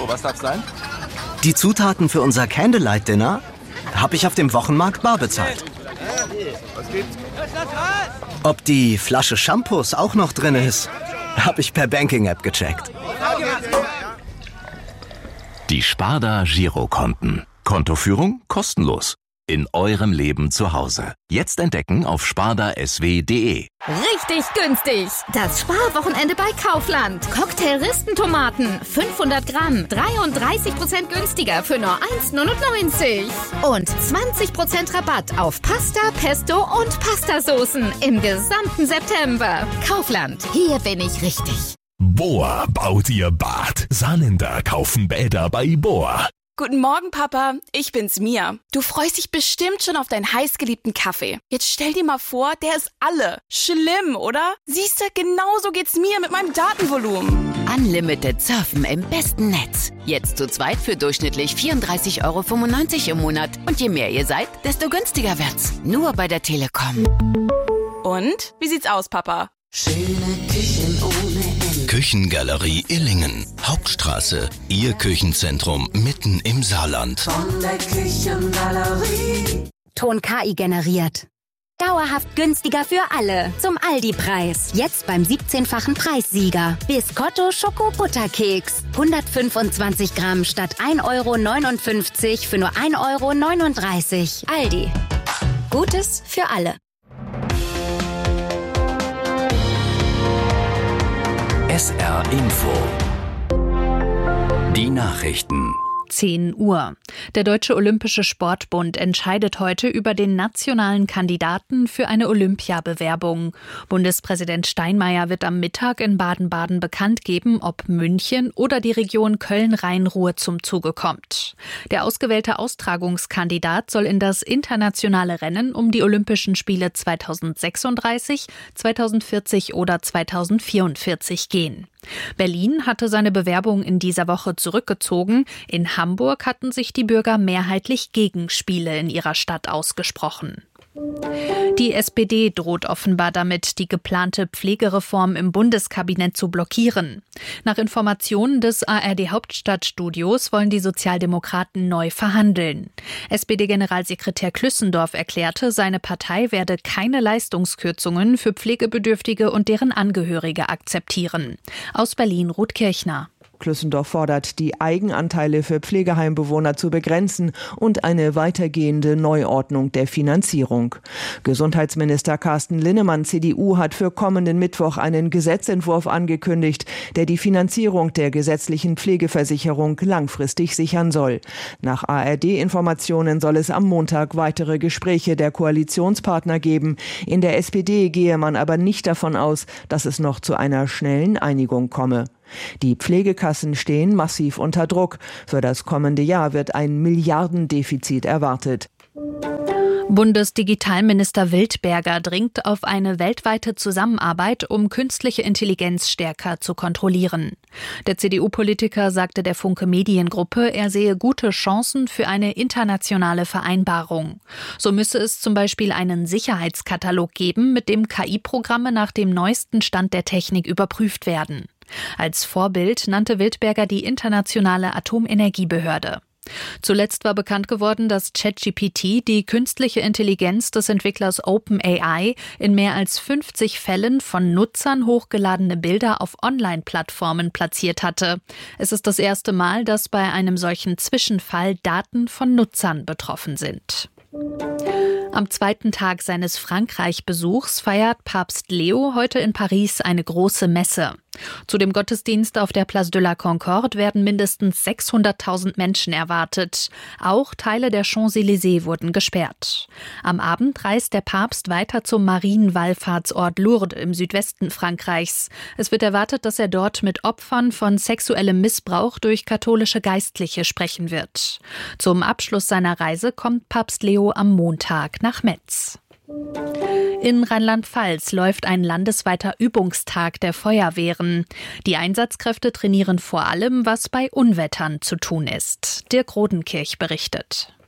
So, was darf's sein? Die Zutaten für unser Candlelight-Dinner habe ich auf dem Wochenmarkt bar bezahlt. Was gibt's? Ob die Flasche Shampoos auch noch drin ist, habe ich per Banking-App gecheckt. Die Sparda Girokonten. Kontoführung kostenlos. In eurem Leben zu Hause. Jetzt entdecken auf spardasw.de. Richtig günstig. Das Sparwochenende bei Kaufland. Cocktail-Ristentomaten. 500 Gramm. 33% günstiger für nur 1,99. Und 20% Rabatt auf Pasta, Pesto und Pastasoßen im gesamten September. Kaufland. Hier bin ich richtig. Bohr baut ihr Bad. Saarländer kaufen Bäder bei Bohr. Guten Morgen, Papa. Ich bin's, Mia. Du freust dich bestimmt schon auf deinen heißgeliebten Kaffee. Jetzt stell dir mal vor, der ist alle. Schlimm, oder? Siehste, genauso geht's mir mit meinem Datenvolumen. Unlimited surfen im besten Netz. Jetzt zu zweit für durchschnittlich 34,95 € im Monat. Und je mehr ihr seid, desto günstiger wird's. Nur bei der Telekom. Und? Wie sieht's aus, Papa? Schöne Küchen ohne Ende. Küchengalerie Illingen. Hauptstraße. Ihr Küchenzentrum mitten im Saarland. Von der Küchengalerie. Ton KI generiert. Dauerhaft günstiger für alle. Zum Aldi-Preis. Jetzt beim 17-fachen Preissieger. Biscotto Schoko-Butterkeks. 125 Gramm statt 1,59 € für nur 1,39 €. Aldi. Gutes für alle. SR Info. Die Nachrichten. 10 Uhr. Der Deutsche Olympische Sportbund entscheidet heute über den nationalen Kandidaten für eine Olympiabewerbung. Bundespräsident Steinmeier wird am Mittag in Baden-Baden bekannt geben, ob München oder die Region Köln-Rhein-Ruhr zum Zuge kommt. Der ausgewählte Austragungskandidat soll in das internationale Rennen um die Olympischen Spiele 2036, 2040 oder 2044 gehen. Berlin hatte seine Bewerbung in dieser Woche zurückgezogen. In Hamburg hatten sich die Bürger mehrheitlich gegen Spiele in ihrer Stadt ausgesprochen. Die SPD droht offenbar damit, die geplante Pflegereform im Bundeskabinett zu blockieren. Nach Informationen des ARD-Hauptstadtstudios wollen die Sozialdemokraten neu verhandeln. SPD-Generalsekretär Klüssendorf erklärte, seine Partei werde keine Leistungskürzungen für Pflegebedürftige und deren Angehörige akzeptieren. Aus Berlin Ruth Kirchner. Klüssendorf fordert, die Eigenanteile für Pflegeheimbewohner zu begrenzen und eine weitergehende Neuordnung der Finanzierung. Gesundheitsminister Carsten Linnemann, CDU, hat für kommenden Mittwoch einen Gesetzentwurf angekündigt, der die Finanzierung der gesetzlichen Pflegeversicherung langfristig sichern soll. Nach ARD-Informationen soll es am Montag weitere Gespräche der Koalitionspartner geben. In der SPD gehe man aber nicht davon aus, dass es noch zu einer schnellen Einigung komme. Die Pflegekassen stehen massiv unter Druck. Für das kommende Jahr wird ein Milliardendefizit erwartet. Bundesdigitalminister Wildberger dringt auf eine weltweite Zusammenarbeit, um künstliche Intelligenz stärker zu kontrollieren. Der CDU-Politiker sagte der Funke Mediengruppe, er sehe gute Chancen für eine internationale Vereinbarung. So müsse es zum Beispiel einen Sicherheitskatalog geben, mit dem KI-Programme nach dem neuesten Stand der Technik überprüft werden. Als Vorbild nannte Wildberger die Internationale Atomenergiebehörde. Zuletzt war bekannt geworden, dass ChatGPT, die künstliche Intelligenz des Entwicklers OpenAI, in mehr als 50 Fällen von Nutzern hochgeladene Bilder auf Online-Plattformen platziert hatte. Es ist das erste Mal, dass bei einem solchen Zwischenfall Daten von Nutzern betroffen sind. Am zweiten Tag seines Frankreich-Besuchs feiert Papst Leo heute in Paris eine große Messe. Zu dem Gottesdienst auf der Place de la Concorde werden mindestens 600.000 Menschen erwartet. Auch Teile der Champs-Élysées wurden gesperrt. Am Abend reist der Papst weiter zum Marienwallfahrtsort Lourdes im Südwesten Frankreichs. Es wird erwartet, dass er dort mit Opfern von sexuellem Missbrauch durch katholische Geistliche sprechen wird. Zum Abschluss seiner Reise kommt Papst Leo am Montag nach Metz. In Rheinland-Pfalz läuft ein landesweiter Übungstag der Feuerwehren. Die Einsatzkräfte trainieren vor allem, was bei Unwettern zu tun ist. Dirk Rodenkirch berichtet.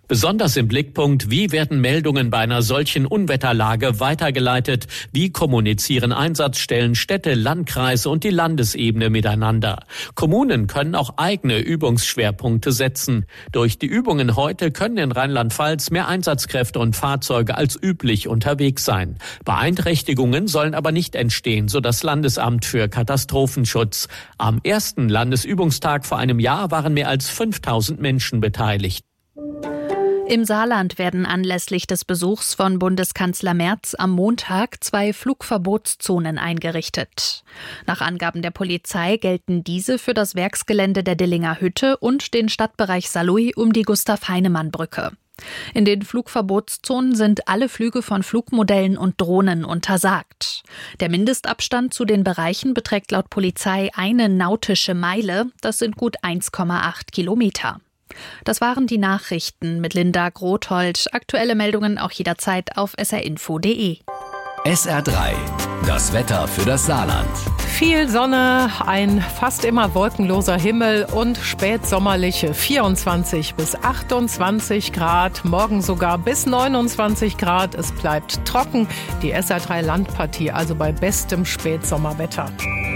Besonders im Blickpunkt, wie werden Meldungen bei einer solchen Unwetterlage weitergeleitet? Wie kommunizieren Einsatzstellen, Städte, Landkreise und die Landesebene miteinander? Kommunen können auch eigene Übungsschwerpunkte setzen. Durch die Übungen heute können in Rheinland-Pfalz mehr Einsatzkräfte und Fahrzeuge als üblich unterwegs sein. Beeinträchtigungen sollen aber nicht entstehen, so das Landesamt für Katastrophenschutz. Am ersten Landesübungstag vor einem Jahr waren mehr als 5000 Menschen beteiligt. Im Saarland werden anlässlich des Besuchs von Bundeskanzler Merz am Montag 2 Flugverbotszonen eingerichtet. Nach Angaben der Polizei gelten diese für das Werksgelände der Dillinger Hütte und den Stadtbereich Saarlouis um die Gustav-Heinemann-Brücke. In den Flugverbotszonen sind alle Flüge von Flugmodellen und Drohnen untersagt. Der Mindestabstand zu den Bereichen beträgt laut Polizei 1 nautische Meile, das sind gut 1,8 Kilometer. Das waren die Nachrichten mit Linda Grothold. Aktuelle Meldungen auch jederzeit auf srinfo.de. SR3, das Wetter für das Saarland. Viel Sonne, ein fast immer wolkenloser Himmel und spätsommerliche 24 bis 28 Grad, morgen sogar bis 29 Grad. Es bleibt trocken, die SR3 Landpartie also bei bestem Spätsommerwetter.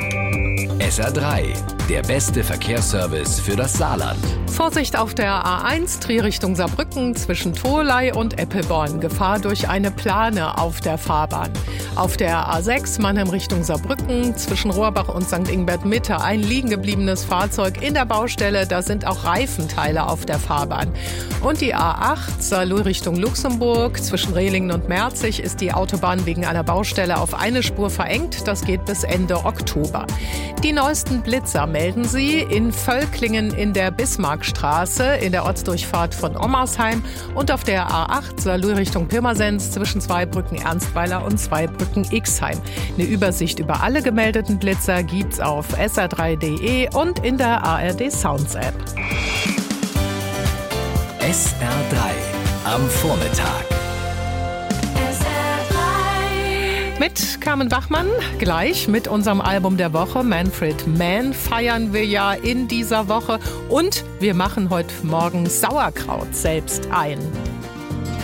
SR3, der beste Verkehrsservice für das Saarland. Vorsicht auf der A1 Trier Richtung Saarbrücken zwischen Tholey und Eppelborn. Gefahr durch eine Plane auf der Fahrbahn. Auf der A6 Mannheim Richtung Saarbrücken zwischen Rohrbach und St. Ingbert Mitte ein liegen gebliebenes Fahrzeug in der Baustelle. Da sind auch Reifenteile auf der Fahrbahn. Und die A8 Saarlouis Richtung Luxemburg zwischen Rehlingen und Merzig ist die Autobahn wegen einer Baustelle auf eine Spur verengt. Das geht bis Ende Oktober. Die neuesten Blitzer melden sie in Völklingen in der Bismarckstraße, in der Ortsdurchfahrt von Ommersheim und auf der A8 Saarlouis Richtung Pirmasens zwischen Zweibrücken Ernstweiler und Zweibrücken Ixheim. Eine Übersicht über alle gemeldeten Blitzer gibt's auf sr3.de und in der ARD Sounds App. SR3 am Vormittag. Mit Carmen Bachmann gleich mit unserem Album der Woche. Manfred Mann feiern wir ja in dieser Woche. Und wir machen heute Morgen Sauerkraut selbst ein.